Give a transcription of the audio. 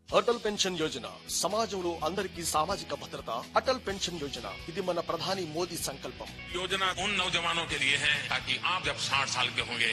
Atal pension Yojana సమాజంలో అందరికీ సామాజిక భద్రత. అటల్ పెన్షన్ యోజన ఇది మన ప్రధాని మోదీ సంకల్పం. योजना उन नौजवानों के लिए है ताकि आप जब 60 साल के होंगे